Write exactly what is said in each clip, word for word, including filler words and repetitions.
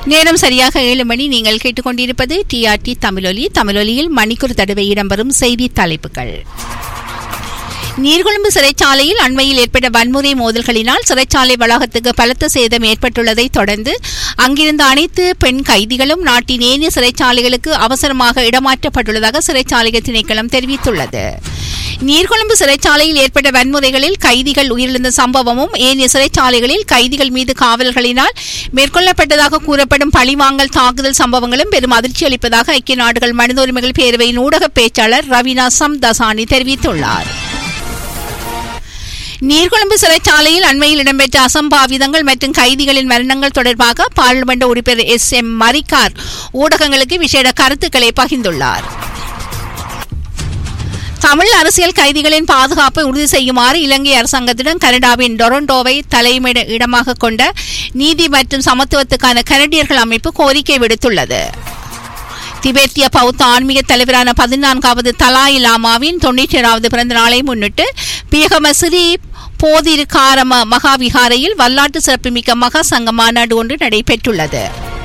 நேரம் சரியாக ஏழு மணி. நீங்கள் கேட்டுக்கொண்டிருப்பது டிஆர்டி தமிழொலி. தமிழொலியில் மணிக்கூர் தடவை இடம்பெறும் செய்தி தலைப்புகள். நீர்கொழும்பு சிறைச்சாலையில் அண்மையில் ஏற்பட்ட வன்முறை மோதல்களினால் சிறைச்சாலை வளாகத்துக்கு பலத்த சேதம் ஏற்பட்டுள்ளதை தொடர்ந்து அங்கிருந்த அனைத்து பெண் கைதிகளும் நாட்டின் ஏனைய சிறைச்சாலைகளுக்கு அவசரமாக இடமாற்றப்பட்டுள்ளதாக சிறைச்சாலைகள் திணைக்களம் தெரிவித்துள்ளது. நீர்கொழும்பு சிறைச்சாலையில் ஏற்பட்ட வன்முறைகளில் கைதிகள் உயிரிழந்த சம்பவமும் ஏனைய சிறைச்சாலைகளில் கைதிகள் மீது காவலர்களினால் மேற்கொள்ளப்பட்டதாக கூறப்படும் பழிவாங்கல் தாக்குதல் சம்பவங்களும் பெரும் அதிர்ச்சி அளிப்பதாக ஐக்கிய நாடுகள் மனித உரிமைகள் பேரவையின் ஊடக பேச்சாளர் ரவீனா சம்தசானி தெரிவித்துள்ளார். நீர்கொழும்பு சிறைச்சாலையில் அண்மையில் இடம்பெற்ற அசம்பாவிதங்கள் மற்றும் கைதிகளின் மரணங்கள் தொடர்பாக பாராளுமன்ற உறுப்பினர் எஸ் எம் மரிக்கார் ஊடகங்களுக்கு விசேட கருத்துக்களை பகிர்ந்துள்ளார். தமிழ் அரசியல் கைதிகளின் பாதுகாப்பை உறுதி செய்யுமாறு இலங்கை அரசாங்கத்திடம் கனடாவின் டொரண்டோவை தலைமையிட இடமாக கொண்ட நீதி மற்றும் சமத்துவத்துக்கான கனடியர்கள் அமைப்பு கோரிக்கை விடுத்துள்ளது. திபெத்திய பௌத்த ஆன்மீக தலைவரான பதினான்காவது தலாய் லாமாவின் தொன்னூற்றி ஏழாவது பிறந்த நாளை முன்னிட்டு பியகமசிறி போதிருக்காரம மகாவிகாரையில் வரலாற்று சிறப்புமிக்க மகா சங்க மாநாடு ஒன்று நடைபெற்றுள்ளது.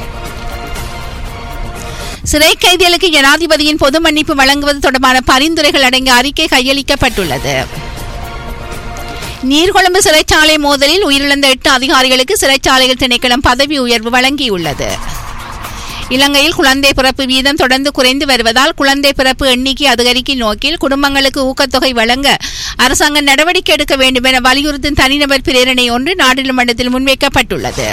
சிறை கைதிகளுக்கு ஜனாதிபதியின் பொது மன்னிப்பு வழங்குவது தொடர்பான பரிந்துரைகள் அடங்கிய அறிக்கை கையளிக்கப்பட்டுள்ளது. நீர்கொழும்பு சிறைச்சாலை மோதலில் உயிரிழந்த எட்டு அதிகாரிகளுக்கு சிறைச்சாலைகள் திணைக்களம் பதவி உயர்வு வழங்கியுள்ளது. இலங்கையில் குழந்தை பிறப்பு வீதம் தொடர்ந்து குறைந்து வருவதால் குழந்தை பிறப்பு எண்ணிக்கை அதிகரிக்கும் நோக்கில் குடும்பங்களுக்கு ஊக்கத்தொகை வழங்க அரசாங்கம் நடவடிக்கை எடுக்க வேண்டும் என வலியுறுத்தும் தனிநபர் பிரேரணை ஒன்று நாடாளுமன்றத்தில் முன்வைக்கப்பட்டுள்ளது.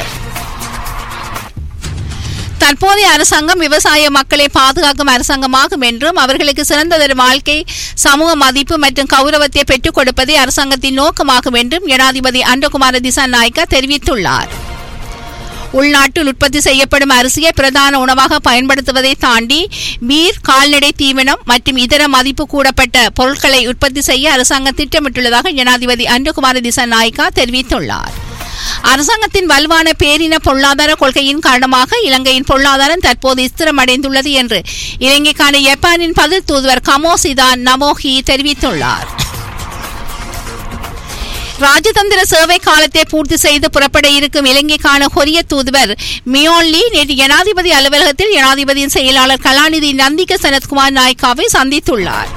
தற்போதைய அரசாங்கம் விவசாய மக்களை பாதுகாக்கும் அரசாங்கமாகும் என்றும் அவர்களுக்கு சிறந்ததொரு வாழ்க்கை சமூக மதிப்பு மற்றும் கௌரவத்தை பெற்றுக் கொடுப்பதே அரசாங்கத்தின் நோக்கமாகும் என்றும் ஜனாதிபதி அன்றகுமார திசாநாயக்கா தெரிவித்துள்ளார். உள்நாட்டில் உற்பத்தி செய்யப்படும் அரிசியை பிரதான உணவாக பயன்படுத்துவதை தாண்டி மீர், கால்நடை தீவனம் மற்றும் இதர மதிப்பு கூடப்பட்ட பொருட்களை உற்பத்தி செய்ய அரசாங்கம் திட்டமிட்டுள்ளதாக ஜனாதிபதி அன்றகுமார திசாநாயக்கா தெரிவித்துள்ளார். அரசாங்கத்தின் வலுவான பேரின பொருளாதார கொள்கையின் காரணமாக இலங்கையின் பொருளாதாரம் தற்போது ஸ்திரமடைந்துள்ளது என்று இலங்கைக்கான ஜப்பானின் பதில் தூதுவர் கமோசிதா நமோஹி தெரிவித்துள்ளார். ராஜதந்திர சேவை காலத்தை பூர்த்தி செய்து புறப்பட இருக்கும் இலங்கைக்கான கொரிய தூதுவர் மியோன்லி நேற்று ஜனாதிபதி அலுவலகத்தில் ஜனாதிபதியின் செயலாளர் கலாநிதி நந்திக சனத்குமார் நாயக்காவை சந்தித்துள்ளார்.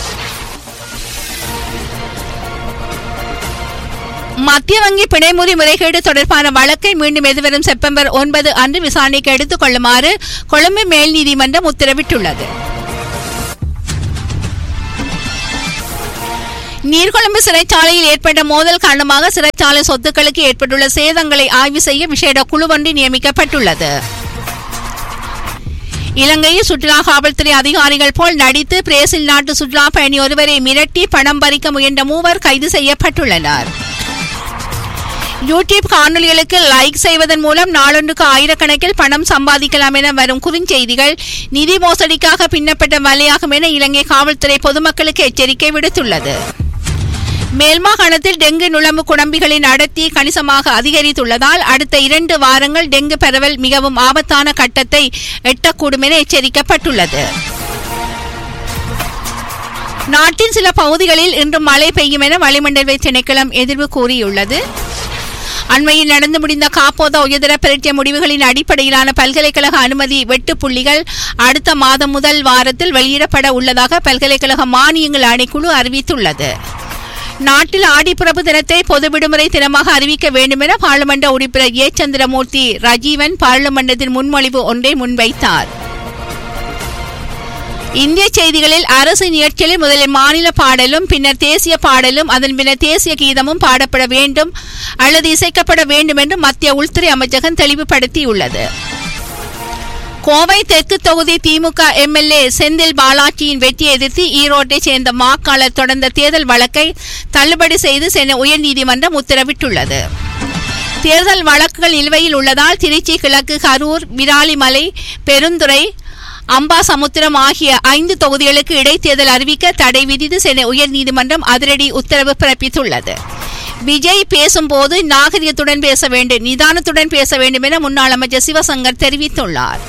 மத்திய வங்கி பிணைமுறி முறைகேடு தொடர்பான வழக்கை மீண்டும் எதிர்வரும் செப்டம்பர் ஒன்பது அன்று விசாரணைக்கு எடுத்துக் கொள்ளுமாறு கொழும்பு மேல் நீதிமன்றம் உத்தரவிட்டுள்ளது. நீர்கொழும்பு சிறைச்சாலையில் ஏற்பட்ட மோதல் காரணமாக சிறைச்சாலை சொத்துக்களுக்கு ஏற்பட்டுள்ள சேதங்களை ஆய்வு செய்ய விசேட குழு ஒன்று நியமிக்கப்பட்டுள்ளது. இலங்கையில் சுற்றுலா காவல்துறை அதிகாரிகள் போல் நடித்து பிரேசில் நாட்டு சுற்றுலா பயணி ஒருவரை மிரட்டி பணம் பறிக்க முயன்ற மூவர் கைது செய்யப்பட்டுள்ளனர். யூடியூப் காணொலிகளுக்கு லைக் செய்வதன் மூலம் நாளொன்றுக்கு ஆயிரக்கணக்கில் பணம் சம்பாதிக்கலாம் என வரும் குறுஞ்செய்திகள் நிதி மோசடிக்காக பின்னப்பட்ட வலையாகும் என இலங்கை காவல்துறை பொதுமக்களுக்கு எச்சரிக்கை விடுத்துள்ளது. மேல் மாகாணத்தில் டெங்கு நுளம்பு குழம்பிகளின் அடர்த்தி கணிசமாக அதிகரித்துள்ளதால் அடுத்த இரண்டு வாரங்கள் டெங்கு பரவல் மிகவும் ஆபத்தான கட்டத்தை எட்டக்கூடும் என எச்சரிக்கப்பட்டுள்ளது. நாட்டின் சில பகுதிகளில் இன்று மழை பெய்யும் என வளிமண்டல திணைக்களம் எதிர்வு கூறியுள்ளது. அண்மையில் நடந்து முடிந்த காப்போத உயர்தர பரீட்சை முடிவுகளின் அடிப்படையிலான பல்கலைக்கழக அனுமதி வெட்டு புள்ளிகள் அடுத்த மாதம் முதல் வாரத்தில் வெளியிடப்பட உள்ளதாக பல்கலைக்கழக மானியங்கள் ஆணைக்குழு அறிவித்துள்ளது. நாட்டில் ஆடிப்பிறப்பு தினத்தை பொது விடுமுறை தினமாக அறிவிக்க வேண்டும் என பாராளுமன்ற உறுப்பினர் ஏ சந்திரமூர்த்தி ரஜீவன் பாராளுமன்றத்தின் முன்மொழிவு ஒன்றை முன்வைத்தார். இந்திய செய்திகளில் அரசு நிகழ்ச்சிகளில் முதலில் மாநில பாடலும் பின்னர் தேசிய பாடலும் அதன் பின்னர் தேசிய கீதமும் பாடப்பட வேண்டும் அல்லது இசைக்கப்பட வேண்டும் என்று மத்திய உள்துறை அமைச்சகம் தெளிவுபடுத்தியுள்ளது. கோவை தெற்கு தொகுதி திமுக எம்எல்ஏ செந்தில் பாலாஜியின் வெற்றியை எதிர்த்து ஈரோட்டை சேர்ந்த வாக்காளர் தொடர்ந்த தேர்தல் வழக்கை தள்ளுபடி செய்து சென்னை உயர்நீதிமன்றம் உத்தரவிட்டுள்ளது. தேர்தல் வழக்குகள் நிலுவையில் உள்ளதால் திருச்சி கிழக்கு, கரூர், விராலிமலை, பெருந்துறை, அம்பாசமுத்திரம் ஆகிய ஐந்து தொகுதிகளுக்கு இடைத்தேர்தல் அறிவிக்க தடை விதித்து சென்னை உயர்நீதிமன்றம் அதிரடி உத்தரவு பிறப்பித்துள்ளது. விஜய் பேசும்போது நாகரிகத்துடன் பேச வேண்டும், நிதானத்துடன் பேச வேண்டும் என முன்னாள் அமைச்சர் சிவசங்கர் தெரிவித்துள்ளார்.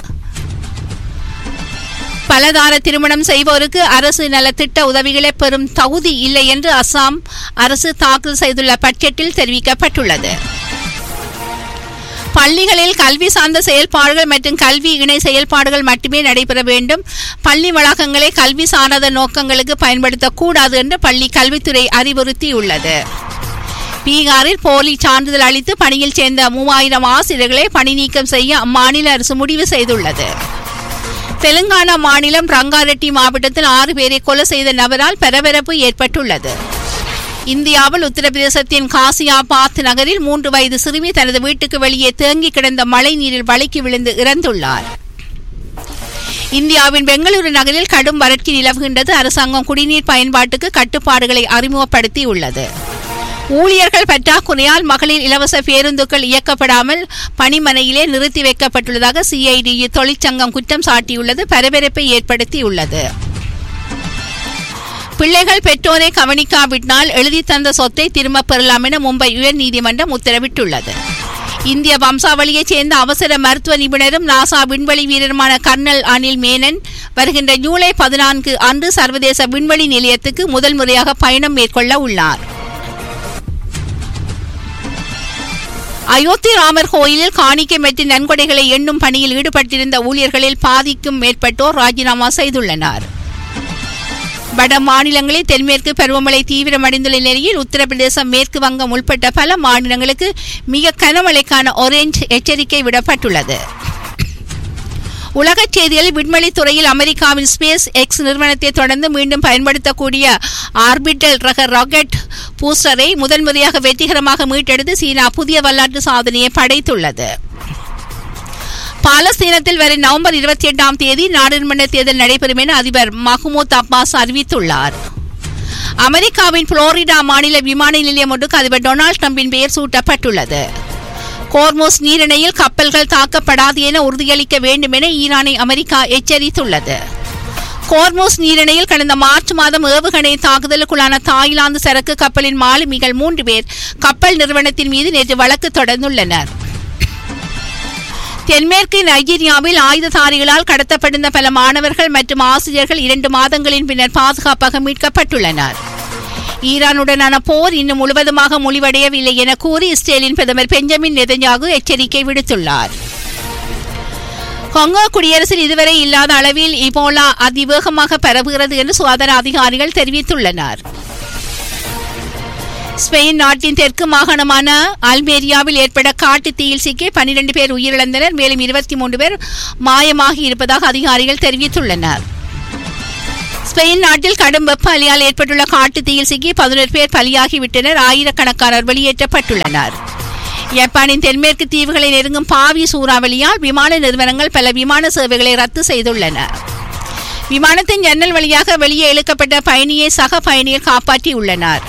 பலதார திருமணம் செய்வோருக்கு அரசு நலத்திட்ட உதவிகளை பெறும் தகுதி இல்லை என்று அசாம் அரசு தாக்கல் செய்துள்ள பட்ஜெட்டில் தெரிவிக்கப்பட்டுள்ளது. பள்ளிகளில் கல்வி சார்ந்த செயல்பாடுகள் மற்றும் கல்வி இணை செயல்பாடுகள் மட்டுமே நடைபெற வேண்டும். பள்ளி வளாகங்களை கல்வி சாராத நோக்கங்களுக்கு பயன்படுத்தக்கூடாது என்று பள்ளி கல்வித்துறை அறிவுறுத்தியுள்ளது. பீகாரில் போலி சான்றிதழ் அளித்து பணியில் சேர்ந்த மூவாயிரம் ஆசிரியர்களை பணி நீக்கம் செய்ய அம்மாநில அரசு முடிவு செய்துள்ளது. தெலுங்கானா மாநிலம் ரங்காரெட்டி மாவட்டத்தில் ஆறு பேரை கொலை செய்த நபரால் பரபரப்பு ஏற்பட்டுள்ளது. இந்தியாவில் உத்தரப்பிரதேசத்தின் காசியாபாத் நகரில் மூன்று வயது சிறுமி தனது வீட்டுக்கு வெளியே தேங்கி கிடந்த மழை நீரில் வழுக்கி விழுந்து இறந்துள்ளார். இந்தியாவின் பெங்களூரு நகரில் கடும் வறட்சி நிலவுகின்றது. அரசாங்கம் குடிநீர் பயன்பாட்டுக்கு கட்டுப்பாடுகளை அறிமுகப்படுத்தியுள்ளது. ஊழியர்கள் பற்றாக்குறையால் மகளிர் இலவச பேருந்துகள் இயக்கப்படாமல் பணிமனையிலே நிறுத்தி வைக்கப்பட்டுள்ளதாக சிஐடியு தொழிற்சங்கம் குற்றம் சாட்டியுள்ளது. பரபரப்பை ஏற்படுத்தியுள்ளது. பிள்ளைகள் பெற்றோரை கவனிக்காவிட்டால் எழுதி தந்த சொத்தை திரும்பப் பெறலாம் என மும்பை உயர்நீதிமன்றம் உத்தரவிட்டுள்ளது. இந்திய வம்சாவளியைச் சேர்ந்த அவசர மருத்துவ நிபுணரும் நாசா விண்வெளி வீரருமான கர்னல் அனில் மேனன் வருகின்ற ஜூலை பதினான்கு அன்று சர்வதேச விண்வெளி நிலையத்துக்கு முதல் முறையாக பயணம் மேற்கொள்ள உள்ளார். அயோத்தி ராமர் கோயிலில் காணிக்கை மற்றும் நன்கொடைகளை எண்ணும் பணியில் ஈடுபட்டிருந்த ஊழியர்களில் பாதிக்கும் மேற்பட்டோர் ராஜினாமா செய்துள்ளனர். வட மாநிலங்களில் தென்மேற்கு பருவமழை தீவிரமடைந்துள்ள நிலையில் உத்தரப்பிரதேசம், மேற்கு வங்கம் உள்பட்ட பல மாநிலங்களுக்கு மிக கனமழைக்கான ஆரஞ்சு எச்சரிக்கை விடப்பட்டுள்ளது. உலகச் செய்திகளில் விண்வெளி துறையில் அமெரிக்காவின் ஸ்பேஸ் எக்ஸ் நிறுவனத்தை தொடர்ந்து மீண்டும் பயன்படுத்தக்கூடிய ஆர்பிட்டல் ரக ராக்கெட் பூஸ்டரை முதல் முறையாக வெற்றிகரமாக மீட்டெடுத்து சீனா புதிய வரலாற்று சாதனையை படைத்துள்ளது. பாலஸ்தீனத்தில் வரும் நவம்பர் இருபத்தி எட்டாம் தேதி நாடாளுமன்ற தேர்தல் நடைபெறும் என அதிபர் மஹ்மூத் அப்பாஸ் அறிவித்துள்ளார். அமெரிக்காவின் புளோரிடா மாநில விமான நிலையம் ஒன்றுக்கு அதிபர் டொனால்டு டிரம்பின் பெயர் சூட்டப்பட்டுள்ளது. கோர்மோஸ் நீரிணையில் கப்பல்கள் தாக்கப்படாது என உறுதியளிக்க வேண்டும் என ஈரானை அமெரிக்கா எச்சரித்துள்ளது. கோர்மோஸ் நீரிணையில் கடந்த மார்ச் மாதம் ஏவுகணை தாக்குதலுக்குள்ளான தாய்லாந்து சரக்கு கப்பலின் மாலுமிகள் மூன்று பேர் கப்பல் நிறுவனத்தின் மீது நேற்று வழக்கு தொடர்ந்துள்ளனர். தென்மேற்கு நைஜீரியாவில் ஆயுததாரிகளால் கடத்தப்பட்டிருந்த பல மாணவர்கள் மற்றும் ஆசிரியர்கள் இரண்டு மாதங்களின் பின்னர் பாதுகாப்பாக மீட்கப்பட்டுள்ளனர். ஈரானுடனான போர் இன்னும் முழுவதுமாக முடிவடையவில்லை என கூறி இஸ்ரேலின் பிரதமர் பெஞ்சமின் நெதன்யாகு எச்சரிக்கை விடுத்துள்ளார். கொங்கோ குடியரசில் இதுவரை இல்லாத அளவில் இபோலா அதிவேகமாக பரவுகிறது என்று சுகாதார அதிகாரிகள் தெரிவித்துள்ளனர். ஸ்பெயின் நாட்டின் தெற்கு மாகாணமான அல்மேரியாவில் ஏற்பட்ட காட்டு தீயில் சிக்கி பன்னிரண்டு பேர் உயிரிழந்தனர். மேலும் இருபத்தி மூன்று பேர் மாயமாகி இருப்பதாக அதிகாரிகள் தெரிவித்துள்ளனர். ஸ்பெயின் நாட்டில் கடும் வெப்ப அலையால் ஏற்பட்டுள்ள காட்டு தீயில் சிக்கி பதினொரு பேர் பலியாகிவிட்டனர். ஆயிரக்கணக்கானோர் வெளியேற்றப்பட்டுள்ளனர். ஜப்பானின் தென்மேற்கு தீவுகளை நெருங்கும் பாவி சூறாவளியால் விமான நிறுவனங்கள் பல விமான சேவைகளை ரத்து செய்துள்ளன. விமானத்தின் ஜன்னல் வழியாக வெளியே இழுக்கப்பட்ட பயணியை சக பயணிகள் காப்பாற்றியுள்ளனர்.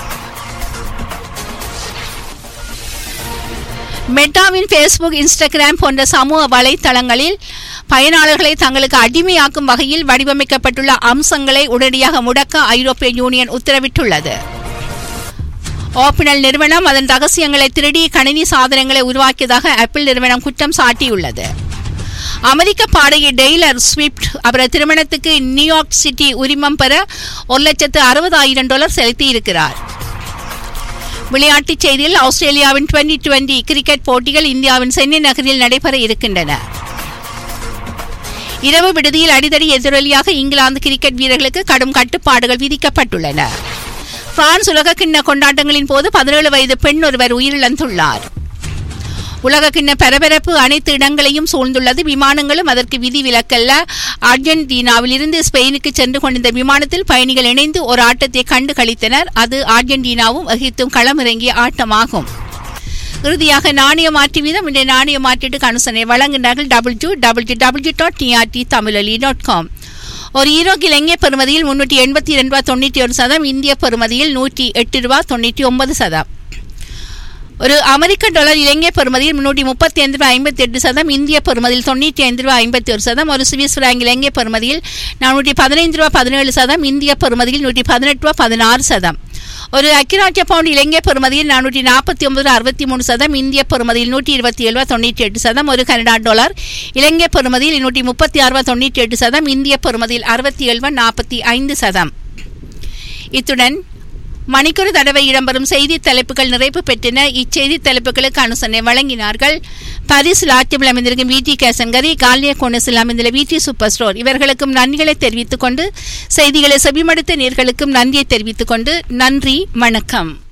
மெட்டாவின் ஃபேஸ்புக், இன்ஸ்டாகிராம் போன்ற சமூக வலைத்தளங்களில் பயனாளர்களை தங்களுக்கு அடிமையாக்கும் வகையில் வடிவமைக்கப்பட்டுள்ள அம்சங்களை உடனடியாக முடக்க ஐரோப்பிய யூனியன் உத்தரவிட்டுள்ளது. ஓப்பனல் நிறுவனம் அதன் ரகசியங்களை திருடி கணினி சாதனங்களை உருவாக்கியதாக ஆப்பிள் நிறுவனம் குற்றம் சாட்டியுள்ளது. அமெரிக்க பாடகி டெய்லர் ஸ்விஃப்ட் அவரது திருமணத்துக்கு நியூயார்க் சிட்டி உரிமம் பெற ஒரு லட்சத்து அறுபதாயிரம் டாலர் செலுத்தி இருக்கிறார். விளையாட்டுச் செய்தியில் ஆஸ்திரேலியாவின் டுவெண்டி டுவெண்டி கிரிக்கெட் போட்டிகள் இந்தியாவின் சென்னை நகரில் நடைபெற இருக்கின்றன. இரவு விடுதியில் அடிதடி எதிரொலியாக இங்கிலாந்து கிரிக்கெட் வீரர்களுக்கு கடும் கட்டுப்பாடுகள் விதிக்கப்பட்டுள்ளன. பிரான்ஸ் உலகக்கிண்ண கொண்டாட்டங்களின் போது பதினேழு வயது பெண் ஒருவர் உயிரிழந்துள்ளார். உலகக்கிண்ண பரபரப்பு அனைத்து இடங்களையும் சூழ்ந்துள்ளது. விமானங்களும் அதற்கு விதி விலக்கல்ல. அர்ஜென்டினாவில் இருந்து ஸ்பெயினுக்கு சென்று கொண்டிருந்த விமானத்தில் பயணிகள் இணைந்து ஒரு ஆட்டத்தை கண்டு களித்தனர். அது அர்ஜென்டினாவும் எகிப்தும் களமிறங்கிய ஆட்டமாகும். இறுதியாக நாணய மாற்று வீதம். இன்றைய நாணய மாற்றீட்டுக்கு அனுசரணை வழங்குகிறார்கள் W W W dot TRT தமிழொலி டாட் காம். ஒரு ஈரோக்கு இலங்கை பெறுமதியில் முன்னூற்றி எண்பத்தி இரண்டு ரூபா தொண்ணூற்றி ஒரு சதம், இந்திய பெறுமதியில் நூற்றி எட்டு ரூபா தொண்ணூற்றி ஒன்பது சதம். ஒரு அமெரிக்க டாலர் இலங்கை பெறுமதியில் முன்னூற்றி முப்பத்தி ஐந்து ரூபாய் ஐம்பத்தி எட்டு சதம், இந்திய பெறுமதியில் தொண்ணூற்றி ஐந்து ரூபாய் ஐம்பத்தி ஒரு சதம். ஒரு சுவிஸ் பிராங்க் இலங்கை பெறுமதியில் நானூற்றி பதினைந்து ரூபாய் பதினேழு சதம், இந்திய பெறுமதியில் நூற்றி பதினெட்டு ரூபாய் பதினாறு சதம். ஒரு ஐக்கியராட்சிய பவுண்ட் இலங்கை பெறுமதியில் நானூற்றி நாற்பத்தி ஒன்பது ரூபாய் அறுபத்தி மூணு சதம், இந்திய பெறுமதியில் நூற்றி இருபத்தி ஏழு ரூபாய் தொண்ணூற்றி எட்டு சதம். ஒரு கனடா டாலர் இலங்கை பெறுமதியில் நூற்றி முப்பத்தி ஆறு ரூபாய் தொண்ணூற்றி எட்டு சதம், இந்திய பெறுமதியில் அறுபத்தி ஏழு ரூபாய் நாற்பத்தி ஐந்து சதம். இத்துடன் மணிக்கொரு தடவை இடம்பெறும் செய்தி தலைப்புகள் நிறைவு பெற்றன. இச்செய்தி தலைப்புகளுக்கு அனுசரணை வழங்கினார்கள் பாரிஸில் ஆட்சியில் அமைந்திருக்கும் விடி கேசங்கரி, காலிய கோணஸில் அமைந்துள்ள விடி சூப்பர் ஸ்டோர். இவர்களுக்கும் நன்றிகளை தெரிவித்துக் கொண்டு செய்திகளை செவிமடுத்த நேர்களுக்கும் நன்றியை தெரிவித்துக் கொண்டு நன்றி, வணக்கம்.